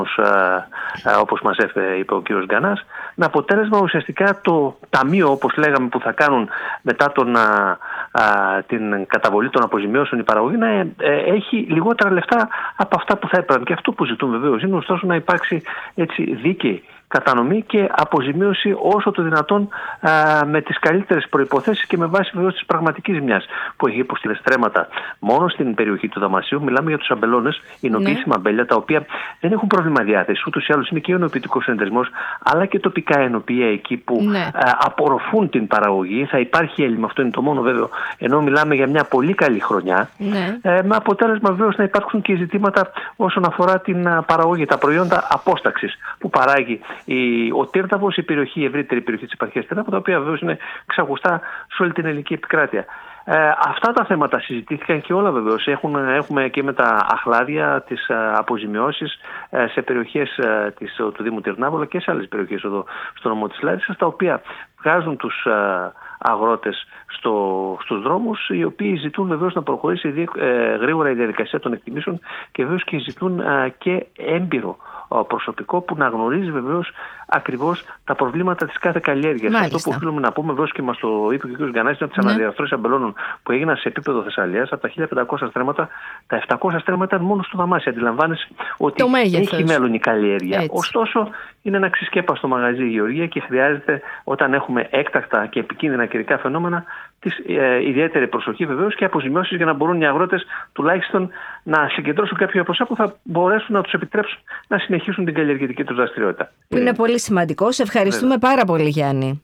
όπως μας είπε ο κ. Γκανάς, με αποτέλεσμα ουσιαστικά το ταμείο, όπως λέγαμε, που θα κάνουν μετά την καταβολή των αποζημιώσεων η παραγωγή, να έχει λιγότερα λεφτά από αυτά που θα έπρεπε. Και αυτό που ζητούν βεβαίως είναι ωστόσο να υπάρξει έτσι δίκαιη κατανομή και αποζημίωση όσο το δυνατόν με τις καλύτερες προϋποθέσεις και με βάση βεβαίως της πραγματικής ζημιάς που έχει υποστεί στρέμματα μόνο στην περιοχή του Δαμασίου. Μιλάμε για τους αμπελώνες, εινοποιήσιμα αμπέλια, τα οποία δεν έχουν πρόβλημα διάθεσης. Ούτως ή άλλως είναι και ο ενοποιητικός συνεταιρισμός, αλλά και τοπικά ενοποιεία εκεί που απορροφούν την παραγωγή. Θα υπάρχει έλλειμμα, αυτό είναι το μόνο βέβαιο, ενώ μιλάμε για μια πολύ καλή χρονιά. Με αποτέλεσμα βεβαίως να υπάρχουν και ζητήματα όσον αφορά την παραγωγή, τα προϊόντα απόσταξης που παράγει ο Τύρναβος, η ευρύτερη περιοχή της επαρχίας Τύρναβου, τα οποία βεβαίως είναι ξακουστά σε όλη την ελληνική επικράτεια. Αυτά τα θέματα συζητήθηκαν και όλα βεβαίως. Έχουμε και με τα αχλάδια, τις αποζημιώσεις σε περιοχές του Δήμου Τυρνάβου, αλλά και σε άλλες περιοχές εδώ στο νομό της Λάρισσας, τα οποία βγάζουν τους αγρότες στους δρόμους, οι οποίοι ζητούν βεβαίως να προχωρήσει γρήγορα η διαδικασία των εκτιμήσεων και βεβαίως και ζητούν και έμπειρο προσωπικό που να γνωρίζει βεβαίως ακριβώς τα προβλήματα της κάθε καλλιέργειας. Αυτό που οφείλουμε να πούμε, βεβαίως και μας το είπε και ο κ. Γκανάς, είναι από τις αναδιαρθρώσεις αμπελώνων που έγιναν σε επίπεδο Θεσσαλίας, από τα 1500 στρέμματα, τα 700 στρέμματα ήταν μόνο στο Δαμάσι. Αντιλαμβάνεσαι ότι έχει μέλλον η καλλιέργεια. Έτσι. Ωστόσο, είναι ένα ξεσκέπαστο μαγαζί η γεωργία και χρειάζεται, όταν έχουμε έκτακτα και επικίνδυνα καιρικά φαινόμενα, ιδιαίτερη προσοχή βεβαίως και αποζημιώσεις για να μπορούν οι αγρότες τουλάχιστον να συγκεντρώσουν κάποια ποσά που θα μπορέσουν να τους επιτρέψουν να συνεχίσουν την καλλιεργητική τους δραστηριότητα. Που είναι πολύ σημαντικό. Σε ευχαριστούμε πάρα πολύ, Γιάννη.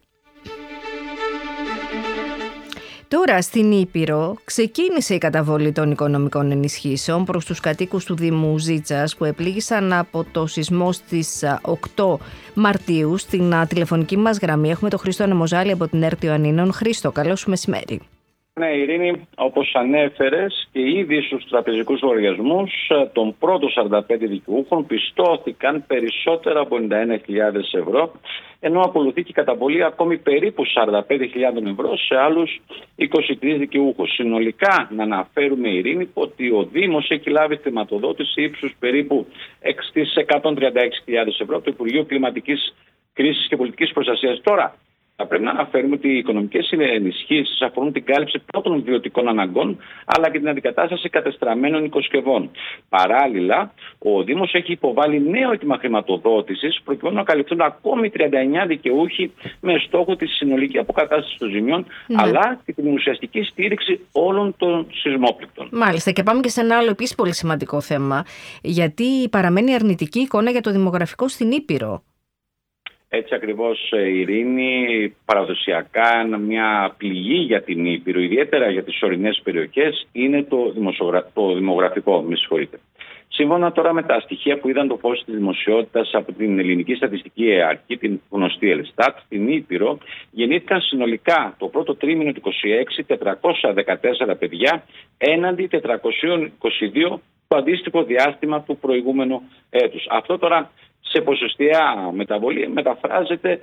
Τώρα στην Ήπειρο ξεκίνησε η καταβολή των οικονομικών ενισχύσεων προς τους κατοίκους του Δήμου Ζήτσας που επλήγησαν από το σεισμό στις 8 Μαρτίου. Στην τηλεφωνική μας γραμμή έχουμε τον Χρήστο Ανεμοζάλη από την ΕΡΤ Ιωαννίνων. Χρήστο, καλό σου μεσημέρι. Ναι, Ειρήνη, όπως ανέφερες και ήδη στους τραπεζικούς λογαριασμούς των πρώτων 45 δικαιούχων πιστώθηκαν περισσότερα από 91.000 ευρώ, ενώ ακολουθεί και η καταβολή ακόμη περίπου 45.000 ευρώ σε άλλους 23 δικαιούχους. Συνολικά, να αναφέρουμε, Ειρήνη, ότι ο Δήμος έχει λάβει χρηματοδότηση ύψους περίπου 136.000 ευρώ από το Υπουργείο Κλιματικής Κρίσης και Πολιτικής Προστασίας. Τώρα, θα πρέπει να αναφέρουμε ότι οι οικονομικές ενισχύσεις αφορούν την κάλυψη πρώτων βιωτικών αναγκών αλλά και την αντικατάσταση κατεστραμμένων οικοσκευών. Παράλληλα, ο Δήμος έχει υποβάλει νέο αίτημα χρηματοδότησης προκειμένου να καλυφθούν ακόμη 39 δικαιούχοι με στόχο τη συνολική αποκατάσταση των ζημιών αλλά και την ουσιαστική στήριξη όλων των σεισμόπληκτων. Μάλιστα, και πάμε και σε ένα άλλο επίσης πολύ σημαντικό θέμα, γιατί παραμένει αρνητική εικόνα για το δημογραφικό στην Ήπειρο. Έτσι ακριβώς, Ειρήνη, παραδοσιακά μια πληγή για την Ήπειρο, ιδιαίτερα για τις ορεινές περιοχές, είναι το δημογραφικό, με συγχωρείτε. Σύμφωνα τώρα με τα στοιχεία που είδαν το φως της δημοσιότητας από την Ελληνική Στατιστική Αρχή, την γνωστή Ελστάτ, στην Ήπειρο γεννήθηκαν συνολικά το πρώτο τρίμηνο του 2026 414 παιδιά έναντι 422 το αντίστοιχο διάστημα του προηγούμενου έτους. Αυτό τώρα σε ποσοστιαία μεταβολή μεταφράζεται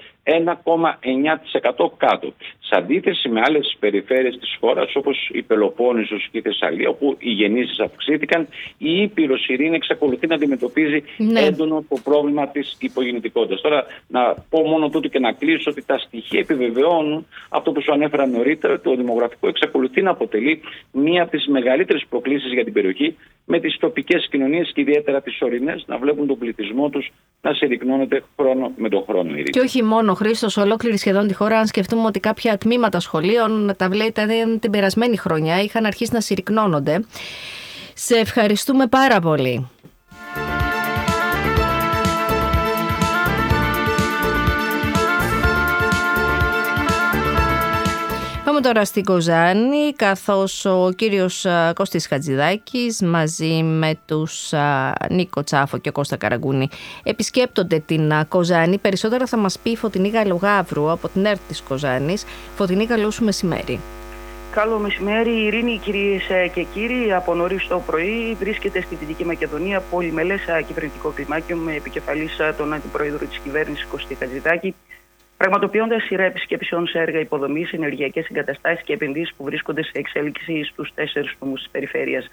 1,9% κάτω. Σε αντίθεση με άλλες περιφέρειες της χώρας όπως η Πελοπόννησος και η Θεσσαλία, όπου οι γεννήσεις αυξήθηκαν, η Ήπειρος, Ειρήνη, εξακολουθεί να αντιμετωπίζει έντονο το πρόβλημα της υπογεννητικότητας. Τώρα να πω μόνο τούτο και να κλείσω ότι τα στοιχεία επιβεβαιώνουν αυτό που σου ανέφερα νωρίτερα, ότι το δημογραφικό εξακολουθεί να αποτελεί μία από τις μεγαλύτερες προκλήσεις για την περιοχή, με τις τοπικές κοινωνίες και ιδιαίτερα τις ορεινές να βλέπουν τον πληθυσμό τους να συρρυκνώνεται χρόνο με τον χρόνο. Και όχι μόνο, Χρήστος, ολόκληρη σχεδόν τη χώρα. Αν σκεφτούμε ότι κάποια τμήματα σχολείων, τα βλέπετε την περασμένη χρονιά, είχαν αρχίσει να συρρυκνώνονται. Σε ευχαριστούμε πάρα πολύ. Πάμε τώρα στην Κοζάνη, καθώς ο κύριος Κώστης Χατζηδάκης μαζί με τους Νίκο Τσάφο και Κώστα Καραγκούνη επισκέπτονται την Κοζάνη. Περισσότερα θα μας πει η Φωτεινή Γαλλογαύρου από την ΕΡΤ της Κοζάνης. Φωτεινή, καλό σου μεσημέρι. Καλό μεσημέρι, Ειρήνη, κυρίες και κύριοι. Από νωρίς το πρωί βρίσκεται στη Δυτική Μακεδονία πολυμελές κυβερνητικό κλιμάκιο με επικεφαλής τον αντιπρόεδρο της κυβέρνησης Κώστη Χατζηδάκη, πραγματοποιώντας σειρά επισκέψεων σε έργα υποδομής, ενεργειακές εγκαταστάσεις και επενδύσεις που βρίσκονται σε εξέλιξη στους 4 νομούς της περιφέρειας.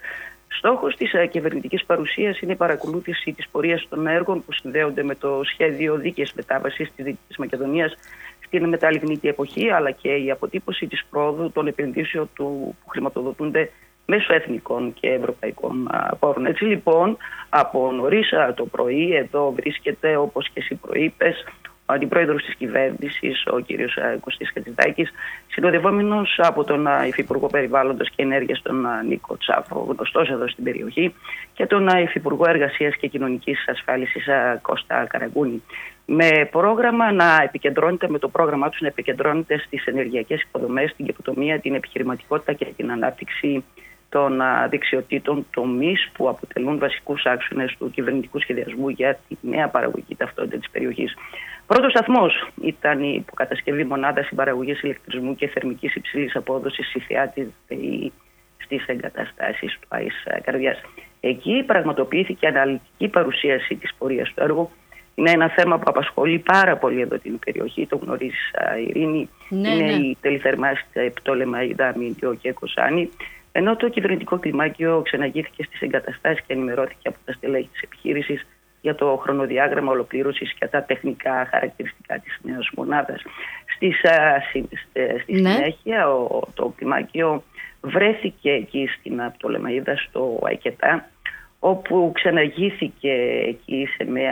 Στόχος της κυβερνητικής παρουσίας είναι η παρακολούθηση της πορείας των έργων που συνδέονται με το σχέδιο δίκαιης μετάβασης της Δυτικής Μακεδονίας στην μεταλιγνήτη εποχή, αλλά και η αποτύπωση της πρόοδου των επενδύσεων που χρηματοδοτούνται μέσω εθνικών και ευρωπαϊκών πόρων. Έτσι λοιπόν, από νωρίς το πρωί, εδώ βρίσκεται, όπως και εσύ προείπες, ο αντιπρόεδρος της κυβέρνησης, ο κύριος Κωστής Χατζηδάκης, συνοδευόμενος από τον Υφυπουργό Περιβάλλοντος και Ενέργειας, τον Νίκο Τσάφο, γνωστός εδώ στην περιοχή, και τον Υφυπουργό Εργασίας και Κοινωνικής Ασφάλισης, Κώστα Καραγκούνη. Με το πρόγραμμά τους να επικεντρώνεται στις ενεργειακές υποδομές, την καινοτομία, την επιχειρηματικότητα και την ανάπτυξη των δεξιοτήτων, τομείς που αποτελούν βασικούς άξονες του κυβερνητικού σχεδιασμού για τη νέα παραγωγική ταυτότητα της περιοχής. Πρώτος σταθμός ήταν η υποκατασκευή μονάδας συμπαραγωγής ηλεκτρισμού και θερμικής υψηλής απόδοσης ΣΥΘΙΑ στις εγκαταστάσεις του ΑΙΣ Καρδιάς. Εκεί πραγματοποιήθηκε αναλυτική παρουσίαση της πορείας του έργου. Είναι ένα θέμα που απασχολεί πάρα πολύ εδώ την περιοχή, το γνωρίζεις, Ειρήνη. Είναι η τελειθερμάσια Πτολεμαΐδα, Μύντιο και Κοσάνη. Ενώ το κυβερνητικό κλιμάκιο ξεναγήθηκε στις εγκαταστάσεις και ενημερώθηκε από τα στελέχη της επιχείρησης για το χρονοδιάγραμμα ολοκλήρωσης και τα τεχνικά χαρακτηριστικά της νέας μονάδας. Στη συνέχεια, το κλιμάκιο βρέθηκε εκεί στην Πτολεμαΐδα, στο Αϊκετά, όπου ξεναγήθηκε εκεί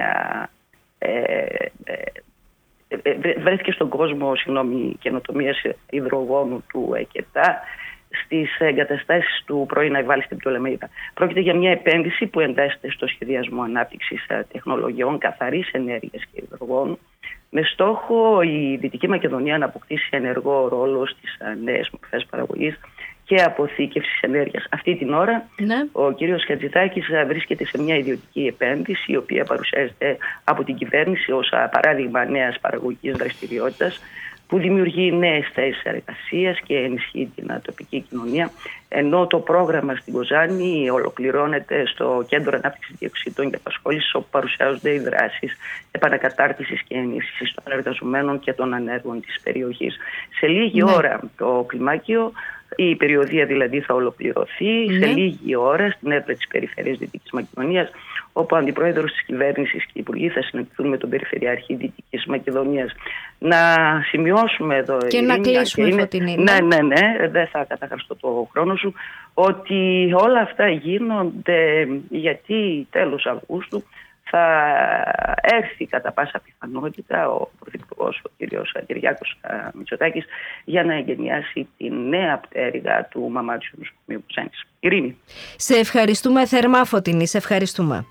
βρέθηκε στον κόσμο καινοτομίας υδρογόνου του ΕΚΕΤΑ στις εγκαταστάσεις του πρώην Αϊβάλη στην Πτολεμαΐδα. Πρόκειται για μια επένδυση που εντάσσεται στο σχεδιασμό ανάπτυξης τεχνολογιών καθαρής ενέργειας και υδρογόνου, με στόχο η Δυτική Μακεδονία να αποκτήσει ενεργό ρόλο στις νέες μορφές παραγωγής και αποθήκευσης ενέργειας. Αυτή την ώρα ο κύριος Χατζηδάκης βρίσκεται σε μια ιδιωτική επένδυση, η οποία παρουσιάζεται από την κυβέρνηση ως παράδειγμα νέας παραγωγικής δραστηριότητας, που δημιουργεί νέες θέσεις εργασίας και ενισχύει την τοπική κοινωνία, ενώ το πρόγραμμα στην Κοζάνη ολοκληρώνεται στο Κέντρο Ανάπτυξης Διοξειτών και Απασχόλησης, όπου παρουσιάζονται οι δράσεις επανακατάρτισης και ενίσχυσης των εργαζομένων και των ανέργων της περιοχής. Σε λίγη ώρα το κλιμάκιο, η περιοδία δηλαδή, θα ολοκληρωθεί. Σε λίγη ώρα στην έδρα της Περιφέρειας Δυτικής Μακεδονίας, όπου ο αντιπρόεδρος της κυβέρνησης και οι υπουργοί θα συναντηθούν με τον Περιφερειάρχη Δυτικής Μακεδονίας. Να σημειώσουμε εδώ, και να κλείσουμε, Φωτεινή. Ναι, δεν θα καταχαστώ το χρόνο σου, ότι όλα αυτά γίνονται γιατί τέλος Αυγούστου θα έρθει κατά πάσα πιθανότητα ο Πρωθυπουργός, ο κ. Κυριάκος Μητσοτάκης, για να εγκαινιάσει τη νέα πτέρυγα του Μαμάτσιου Νοσοκομείου Κοζάνης. Ειρήνη. Σε ευχαριστούμε θερμά, Φωτεινή. Σε ευχαριστούμε.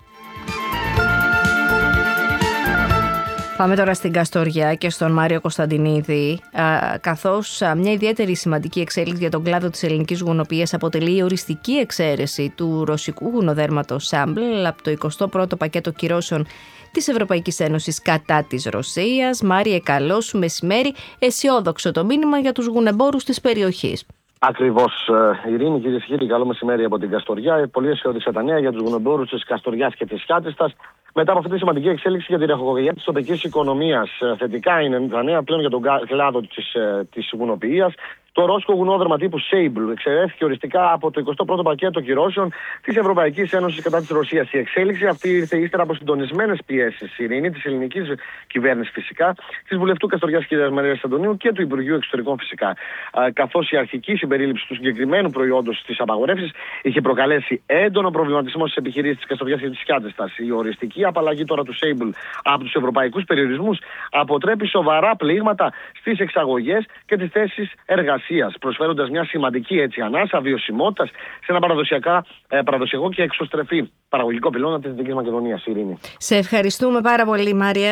Πάμε τώρα στην Καστοριά και στον Μάριο Κωνσταντινίδη, καθώς μια ιδιαίτερη σημαντική εξέλιξη για τον κλάδο της ελληνικής γουνοποιίας αποτελεί η οριστική εξαίρεση του ρωσικού γουνοδέρματος Σάμπλ από το 21ο πακέτο κυρώσεων της Ευρωπαϊκής Ένωσης κατά της Ρωσίας. Μάριε, καλό σου μεσημέρι. Αισιόδοξο το μήνυμα για τους γουνεμπόρους της περιοχής. Ακριβώς, Ειρήνη, κυρίες και κύριοι, καλό μεσημέρι από την Καστοριά. Πολύ αισιόδοξα τα νέα για τους γουνεμπόρους της Καστοριάς και της Χιάτιστας. Μετά από αυτή τη σημαντική εξέλιξη για την ραχοκοκαλιά της τοπικής οικονομίας, θετικά είναι τα νέα πλέον για τον κλάδο της γουνοποιίας. Το ρώσικο γουνόδερμα τύπου Sable εξαιρέθηκε οριστικά από το 21ο πακέτο κυρώσεων της Ευρωπαϊκής Ένωσης κατά της Ρωσίας. Η εξέλιξη αυτή ήρθε ύστερα από συντονισμένες πιέσεις, Ειρήνη, της ελληνικής κυβέρνησης φυσικά, της βουλευτού Καστοριάς κ. Μαρίας Αντωνίου και του Υπουργείου Εξωτερικών φυσικά. Καθώς η αρχική συμπερίληψη του συγκεκριμένου προϊόντος στις απαγορεύσεις είχε προκαλέσει έντονο προβληματισμό στις επιχειρήσεις της Καστοριάς και της Χιάτιστας. Η οριστική απαλλαγή τώρα του Sable από τους ευρωπαϊκούς περιορισμούς αποτρέπει σοβαρά πλήγματα στις εξαγωγές και τις θέσεις εργασίας, προσφέροντας μια σημαντική ανάσα βιωσιμότητας σε ένα παραδοσιακό και εξωστρεφή παραγωγικό πυλώνα της Δυτικής Μακεδονίας. Ειρήνη. Σε ευχαριστούμε πάρα πολύ, Μάριε.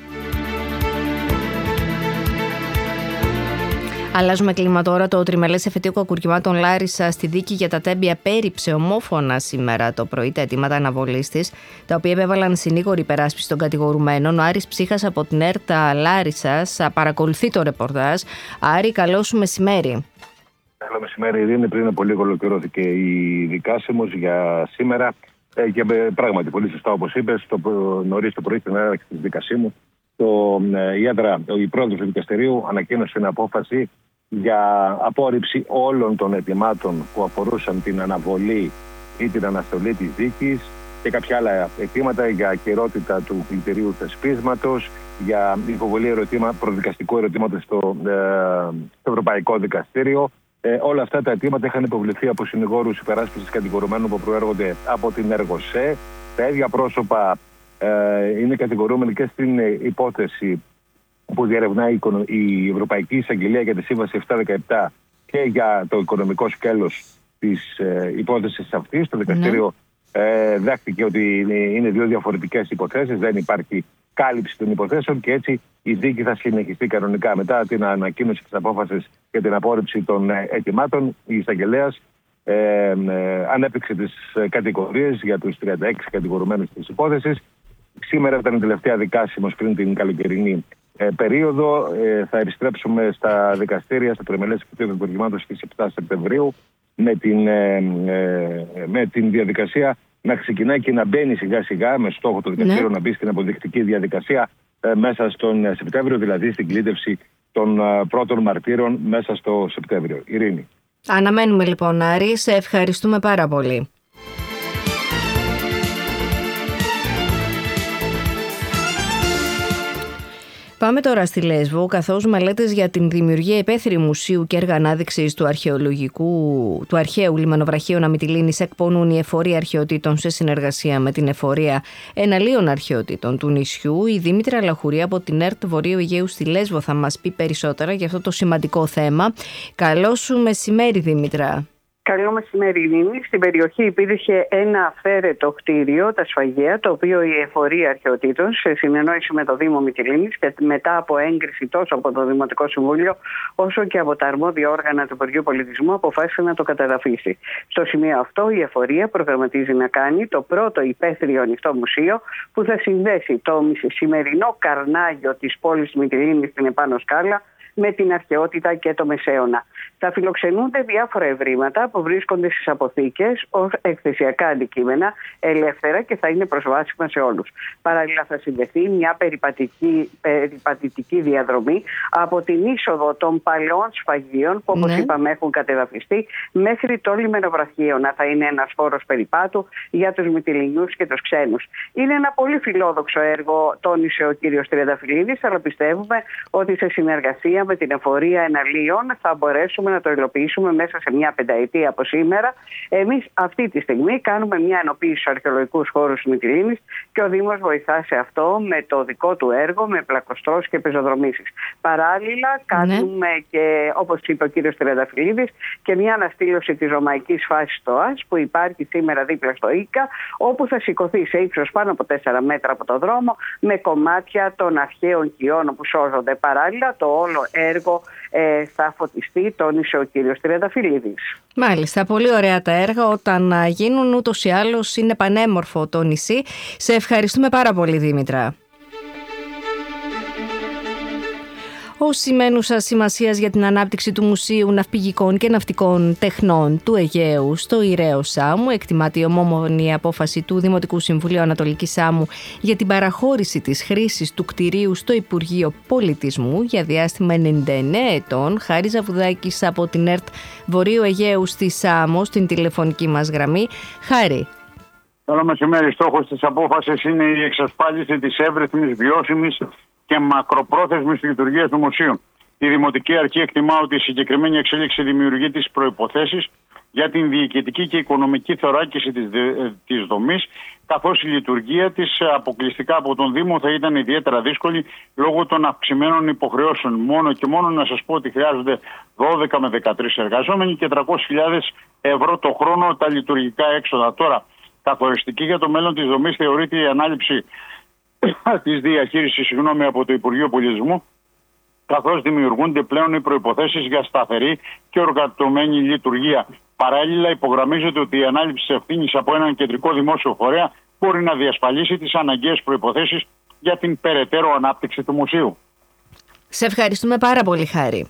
Αλλάζουμε κλίμα τώρα. Το τριμελές εφετείο κακουργημάτων Λάρισα στη δίκη για τα τέμπια πέριψε ομόφωνα σήμερα το πρωί τα αιτήματα αναβολής της, τα οποία επέβαλαν συνήγορη υπεράσπιση των κατηγορουμένων. Ο Άρης Ψύχας από την ΕΡΤΑ Λάρισσας παρακολουθεί το ρεπορτάζ. Άρη, καλό σου μεσημέρι. Καλό μεσημέρι, Ειρήνη. Πριν από λίγο ολοκληρώθηκε η δικάσιμος για σήμερα. Και πράγματι, πολύ σωστά όπως είπες, νωρίς το πρωί στην έναρξη της δικασίμου, η πρόεδρος του δικαστηρίου ανακοίνωσε την απόφαση για απόρριψη όλων των αιτημάτων που αφορούσαν την αναβολή ή την αναστολή της δίκης και κάποια άλλα αιτήματα για ακερότητα του πλητηρίου θεσπίσματος, για υποβολή προδικαστικού ερωτήματος στο Ευρωπαϊκό Δικαστήριο. Όλα αυτά τα αιτήματα είχαν υποβληθεί από συνηγόρους υπεράσπισης κατηγορουμένων που προέρχονται από την ΕΡΓΟΣΕ. Τα ίδια πρόσωπα είναι κατηγορούμενοι και στην υπόθεση που διερευνάει η Ευρωπαϊκή Εισαγγελία για τη Σύμβαση 717 και για το οικονομικό σκέλος της υπόθεσης αυτής. Το δικαστήριο δέχτηκε ότι είναι δύο διαφορετικές υποθέσεις, δεν υπάρχει κάλυψη των υποθέσεων και έτσι η δίκη θα συνεχιστεί κανονικά. Μετά την ανακοίνωση της απόφασης και την απόρριψη των αιτημάτων, η εισαγγελέας ανέπτυξε τις κατηγορίες για τους 36 κατηγορουμένους της υπόθεσης. Σήμερα ήταν η τελευταία δικάσιμος πριν την καλοκαιρινή περίοδο. Θα επιστρέψουμε στα δικαστήρια, στα τριμελές επιτροπή των υπουργημάτων στις 7 Σεπτεμβρίου με την διαδικασία να ξεκινάει και να μπαίνει σιγά σιγά με στόχο το δικαστήριο να μπει στην αποδεικτική διαδικασία μέσα στον Σεπτέμβριο, δηλαδή στην κλήτευση των πρώτων μαρτύρων μέσα στο Σεπτέμβριο. Ειρήνη. Αναμένουμε λοιπόν, Άρη, σε ευχαριστούμε πάρα πολύ. Πάμε τώρα στη Λέσβο, καθώς μελέτες για την δημιουργία υπαίθριου μουσείου και έργα ανάδειξης του αρχαίου λιμανοβραχίου Αμυτιλήνης εκπονούν η Εφορία Αρχαιοτήτων σε συνεργασία με την Εφορία Εναλίων Αρχαιοτήτων του νησιού. Η Δήμητρα Λαχουρή από την ΕΡΤ Βορείου Αιγαίου στη Λέσβο θα μας πει περισσότερα για αυτό το σημαντικό θέμα. Καλό σου μεσημέρι, Δήμητρα. Καλό μεσημέρι, Ειρήνη. Στην περιοχή υπήρχε ένα αυθαίρετο κτίριο, τα Σφαγεία, το οποίο η Εφορία Αρχαιοτήτων, σε συνεννόηση με το Δήμο Μυτιλήνης και μετά από έγκριση τόσο από το Δημοτικό Συμβούλιο όσο και από τα αρμόδια όργανα του Υπουργείου Πολιτισμού, αποφάσισε να το καταδαφίσει. Στο σημείο αυτό, η Εφορία προγραμματίζει να κάνει το πρώτο υπαίθριο ανοιχτό μουσείο που θα συνδέσει το σημερινό καρνάγιο της πόλης Μυτιλήνης στην επάνω σκάλα με την αρχαιότητα και το Μεσαίωνα. Θα φιλοξενούνται διάφορα ευρήματα που βρίσκονται στις αποθήκες ως εκθεσιακά αντικείμενα, ελεύθερα και θα είναι προσβάσιμα σε όλους. Παράλληλα θα συνδεθεί μια περιπατητική διαδρομή από την είσοδο των παλαιών σφαγείων που όπως είπαμε έχουν κατεδαφιστεί μέχρι το λιμενοβραχίωνα. Θα είναι ένας χώρος περιπάτου για τους Μυτιληνιούς και τους ξένους. Είναι ένα πολύ φιλόδοξο έργο, τόνισε ο κύριος Τριανταφυλλίδης, αλλά πιστεύουμε ότι σε συνεργασία με την Εφορία Εναλίων θα μπορέσουμε να το υλοποιήσουμε μέσα σε μια πενταετία από σήμερα. Εμείς αυτή τη στιγμή κάνουμε μια ενοποίηση στους αρχαιολογικούς χώρους της Μυτιλήνης και ο Δήμος βοηθά σε αυτό με το δικό του έργο, με πλακοστρώσεις και πεζοδρομήσεις. Παράλληλα κάνουμε και, όπως είπε ο κύριος Τριανταφυλλίδης, και μια αναστήλωση της ρωμαϊκής φάσης ΤΟΑΣ που υπάρχει σήμερα δίπλα στο ΙΚΑ, όπου θα σηκωθεί σε ύψος πάνω από 4 μέτρα από το δρόμο με κομμάτια των αρχαίων κοιών που σώζονται. Παράλληλα το όλο έργο θα φωτιστεί, τόνισε ο κύριος Τριανταφυλλίδης. Μάλιστα, πολύ ωραία τα έργα. Όταν γίνουν ούτως ή άλλως είναι πανέμορφο το νησί. Σε ευχαριστούμε πάρα πολύ, Δήμητρα. Ως σημαίνουσα σημασίας για την ανάπτυξη του Μουσείου Ναυπηγικών και Ναυτικών Τεχνών του Αιγαίου στο Ηραίο Σάμου, εκτιμάται η ομόφωνη απόφαση του Δημοτικού Συμβουλίου Ανατολικής Σάμου για την παραχώρηση της χρήσης του κτηρίου στο Υπουργείο Πολιτισμού για διάστημα 99 ετών. Χάρη Ζαβουδάκης από την ΕΡΤ Βορείου Αιγαίου στη Σάμο, στην τηλεφωνική μας γραμμή. Χάρη. Καλό μεσημέρι. Στόχος της απόφασης είναι η εξασφάλιση της εύρυθμης, βιώσιμης και μακροπρόθεσμης λειτουργίας του Μουσείου. Η Δημοτική Αρχή εκτιμά ότι η συγκεκριμένη εξέλιξη δημιουργεί τις προϋποθέσεις για την διοικητική και οικονομική θωράκιση της δομής, καθώς η λειτουργία της αποκλειστικά από τον Δήμο θα ήταν ιδιαίτερα δύσκολη λόγω των αυξημένων υποχρεώσεων. Μόνο και μόνο να σας πω ότι χρειάζονται 12 με 13 εργαζόμενοι και 300.000 ευρώ το χρόνο τα λειτουργικά έξοδα. Τώρα, καθοριστική για το μέλλον της δομής θεωρείται η ανάληψη της διαχείρισης από το Υπουργείο Πολιτισμού, καθώς δημιουργούνται πλέον οι προϋποθέσεις για σταθερή και οργανωμένη λειτουργία. Παράλληλα, υπογραμμίζεται ότι η ανάληψη της ευθύνης από έναν κεντρικό δημόσιο φορέα μπορεί να διασφαλίσει τις αναγκαίες προϋποθέσεις για την περαιτέρω ανάπτυξη του μουσείου. Σε ευχαριστούμε πάρα πολύ, Χάρη.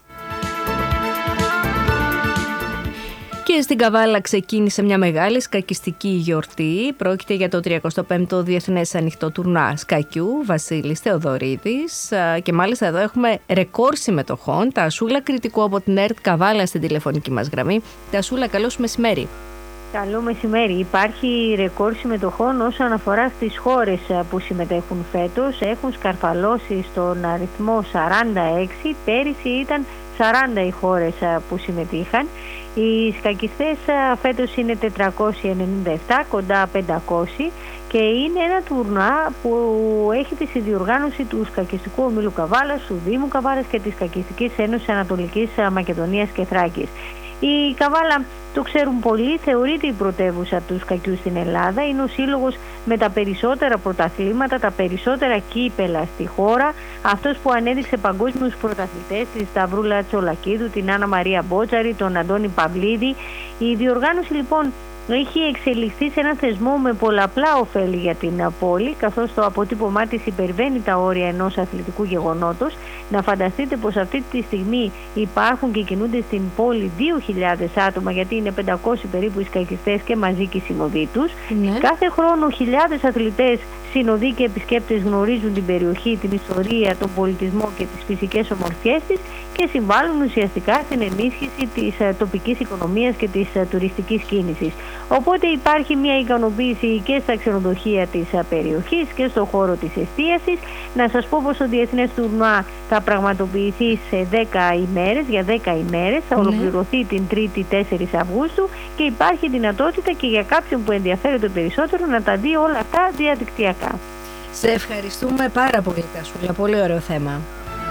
Και στην Καβάλα ξεκίνησε μια μεγάλη σκακιστική γιορτή. Πρόκειται για το 35ο Διεθνές Ανοιχτό Τουρνουά Σκακιού, Βασίλης Θεοδωρίδης. Και μάλιστα εδώ έχουμε ρεκόρ συμμετοχών. Τασούλα Κρητικού από την ΕΡΤ Καβάλα στην τηλεφωνική μας γραμμή. Τασούλα, καλώς μεσημέρι. Καλό μεσημέρι. Υπάρχει ρεκόρ συμμετοχών όσον αφορά στις χώρες που συμμετέχουν φέτος. Έχουν σκαρφαλώσει στον αριθμό 46. Πέρυσι ήταν 40 οι χώρες που συμμετείχαν. Οι σκακιστές φέτος είναι 497, κοντά 500, και είναι ένα τουρνουά που έχει τη συνδιοργάνωση του Σκακιστικού Ομίλου Καβάλας, του Δήμου Καβάλας και της Σκακιστικής Ένωσης Ανατολικής Μακεδονίας και Θράκης. Η Καβάλα, το ξέρουν πολλοί, θεωρείται η πρωτεύουσα του σκακιού στην Ελλάδα. Είναι ο σύλλογος με τα περισσότερα πρωταθλήματα, τα περισσότερα κύπελα στη χώρα. Αυτός που ανέδειξε παγκόσμιους πρωταθλητές, τη Σταυρούλα Τσολακίδου, την Άννα Μαρία Μπότσαρη, τον Αντώνη Παυλίδη. Η διοργάνωση λοιπόν έχει εξελιχθεί σε έναν θεσμό με πολλαπλά ωφέλη για την πόλη, καθώς το αποτύπωμά της υπερβαίνει τα όρια ενός αθλητικού γεγονότος. Να φανταστείτε πως αυτή τη στιγμή υπάρχουν και κινούνται στην πόλη 2.000 άτομα, γιατί είναι 500 περίπου οι σκακιστές και μαζί και οι συνοδοί τους. Ναι. Κάθε χρόνο χιλιάδες αθλητές, συνοδοί και επισκέπτες γνωρίζουν την περιοχή, την ιστορία, τον πολιτισμό και τις φυσικές ομορφιές της και συμβάλλουν ουσιαστικά στην ενίσχυση της τοπικής οικονομίας και της τουριστικής κίνησης. Οπότε υπάρχει μια ικανοποίηση και στα ξενοδοχεία της περιοχής και στον χώρο της εστίασης. Να σας πω πως το Διεθνές Τουρνουά θα πραγματοποιηθεί σε 10 ημέρες, για 10 ημέρες, θα ολοκληρωθεί την 3η 4 Αυγούστου και υπάρχει δυνατότητα και για κάποιον που ενδιαφέρεται περισσότερο να τα δει όλα αυτά διαδικτυακά. Σε ευχαριστούμε πάρα πολύ, Τασούλα, πολύ ωραίο θέμα.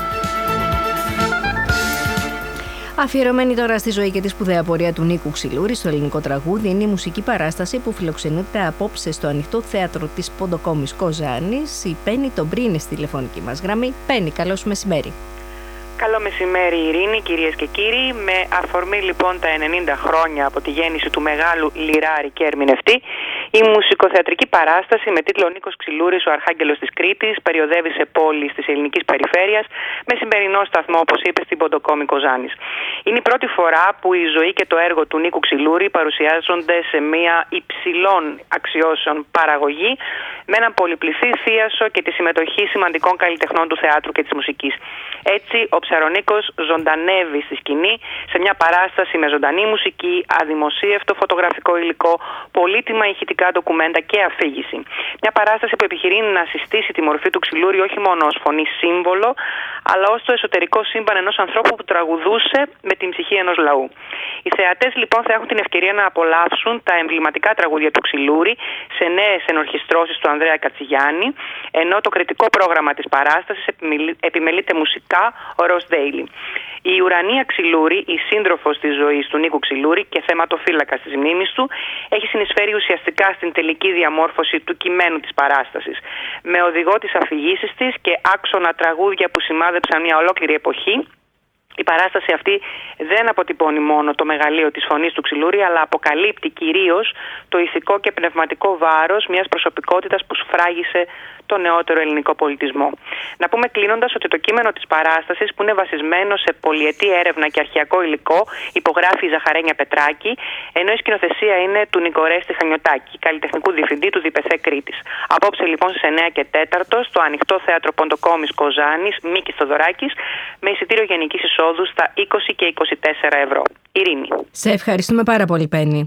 Αφιερωμένη τώρα στη ζωή και τη σπουδαία πορεία του Νίκου Ξυλούρη στο ελληνικό τραγούδι, είναι η μουσική παράσταση που φιλοξενείται απόψε στο Ανοιχτό Θέατρο της Ποντοκόμης Κοζάνης. Η Πέννη τον Πρίνη στη τηλεφωνική μας γραμμή. Πέννη, καλώς μεσημέρι. Καλό μεσημέρι, Ειρήνη, κυρίες και κύριοι. Με αφορμή λοιπόν τα 90 χρόνια από τη γέννηση του μεγάλου λιράρη και ερμηνευτή, η μουσικοθεατρική παράσταση με τίτλο Νίκος Ξυλούρης, ο Αρχάγγελος της Κρήτης, περιοδεύει σε πόλεις της ελληνικής περιφέρειας με σημερινό σταθμό, όπως είπε, στην Ποντοκόμη Κοζάνης. Είναι η πρώτη φορά που η ζωή και το έργο του Νίκου Ξυλούρη παρουσιάζονται σε μια υψηλών αξιώσεων παραγωγή, με έναν πολυπληθή θίασο και τη συμμετοχή σημαντικών καλλιτεχνών του θεάτρου και της μουσικής. Έτσι, ο Ψαρονίκος ζωντανεύει στη σκηνή σε μια παράσταση με ζωντανή μουσική, αδημοσίευτο φωτογραφικό υλικό, πολύτιμα ηχητικά ντοκουμέντα και αφήγηση. Μια παράσταση που επιχειρεί να συστήσει τη μορφή του Ξυλούρη όχι μόνο ως φωνή σύμβολο, αλλά ως το εσωτερικό σύμπαν ενός ανθρώπου που τραγουδούσε με την ψυχή ενός λαού. Οι θεατές λοιπόν θα έχουν την ευκαιρία να απολαύσουν τα εμβληματικά τραγούδια του Ξυλούρη σε νέες ενορχιστρώσεις του Ανδρέα Κατσιγιάννη, ενώ το κριτικό πρόγραμμα της παράστασης επιμελείται μουσικά ο Ρος Ντέιλι. Η Ουρανία Ξυλούρη, η σύντροφος της ζωής του Νίκου Ξυλούρη και θεματοφύλακας της μνήμης του, έχει συνεισφέρει ουσιαστικά στην τελική διαμόρφωση του κειμένου της παράστασης. Με οδηγό τις αφηγήσεις της και άξονα τραγούδια που σημάδεψαν μια ολόκληρη εποχή, η παράσταση αυτή δεν αποτυπώνει μόνο το μεγαλείο της φωνής του Ξυλούρη, αλλά αποκαλύπτει κυρίως το ηθικό και πνευματικό βάρος μιας προσωπικότητας που σφράγισε το νεότερο ελληνικό πολιτισμό. Να πούμε κλείνοντας ότι το κείμενο της παράστασης, που είναι βασισμένο σε πολυετή έρευνα και αρχαιακό υλικό, υπογράφει η Ζαχαρένια Πετράκη, ενώ η σκηνοθεσία είναι του Νικορέστη Χανιωτάκη, καλλιτεχνικού διευθυντή του ΔΠΘ Κρήτης. Απόψε λοιπόν στις 9 και 4 στο Ανοιχτό Θέατρο Ποντοκόμης Κοζάνης, Μίκης Θοδωράκης, με εισιτήριο γενικής εισόδου στα 20 και 24 ευρώ. Ειρήνη. Σε ευχαριστούμε πάρα πολύ, Πέννη.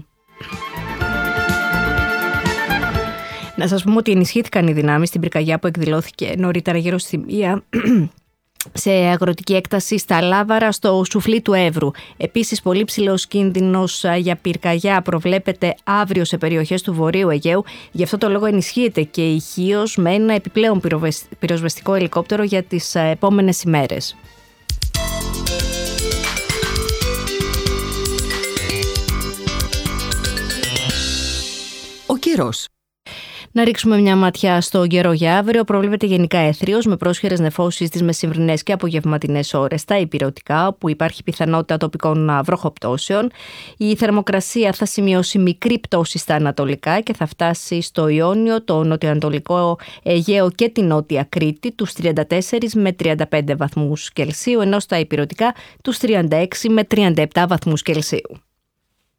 Να σας πούμε ότι ενισχύθηκαν οι δυνάμεις στην πυρκαγιά που εκδηλώθηκε νωρίτερα γύρω στη 1 σε αγροτική έκταση στα Λάβαρα στο Σουφλί του Εύρου. Επίσης, πολύ ψηλός κίνδυνος για πυρκαγιά προβλέπεται αύριο σε περιοχές του Βορείου Αιγαίου. Γι' αυτό το λόγο ενισχύεται και η Χίος με ένα επιπλέον πυροσβεστικό ελικόπτερο για τις επόμενες ημέρες. Ο καιρός. Να ρίξουμε μια ματιά στο καιρό για αύριο. Προβλέπεται γενικά έθριος με πρόσχερες νεφώσεις τις μεσημβρινές και απογευματινές ώρες στα ηπειρωτικά, όπου υπάρχει πιθανότητα τοπικών βροχοπτώσεων. Η θερμοκρασία θα σημειώσει μικρή πτώση στα ανατολικά και θα φτάσει στο Ιόνιο, το νοτιοανατολικό Αιγαίο και την Νότια Κρήτη τους 34 με 35 βαθμούς Κελσίου, ενώ στα ηπειρωτικά τους 36 με 37 βαθμούς Κελσίου.